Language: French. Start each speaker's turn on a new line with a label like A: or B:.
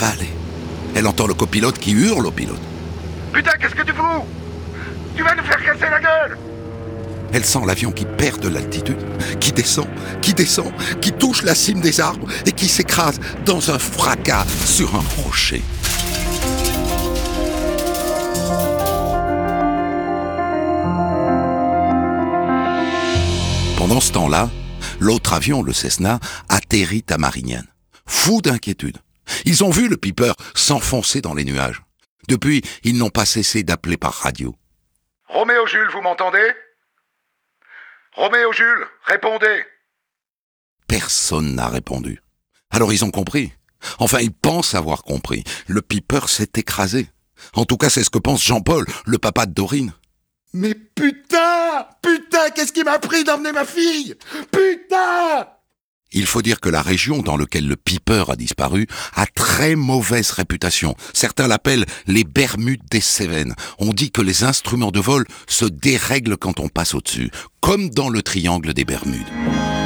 A: va aller. Elle entend le copilote qui hurle au pilote.
B: Putain, qu'est-ce que tu fous? Tu vas nous faire casser la gueule!
A: Elle sent l'avion qui perd de l'altitude, qui descend, qui touche la cime des arbres et qui s'écrase dans un fracas sur un rocher. Pendant ce temps-là, l'autre avion, le Cessna, atterrit à Marignane. Fou d'inquiétude. Ils ont vu le Piper s'enfoncer dans les nuages. Depuis, ils n'ont pas cessé d'appeler par radio.
B: Roméo Jules, vous m'entendez? Roméo Jules, répondez!
A: Personne n'a répondu. Alors ils ont compris. Enfin, ils pensent avoir compris. Le Piper s'est écrasé. En tout cas, c'est ce que pense Jean-Paul, le papa de Dorine.
C: Mais putain, qu'est-ce qui m'a pris d'emmener ma fille? Putain!
A: Il faut dire que la région dans laquelle le Piper a disparu a très mauvaise réputation. Certains l'appellent les Bermudes des Cévennes. On dit que les instruments de vol se dérèglent quand on passe au-dessus, comme dans le triangle des Bermudes.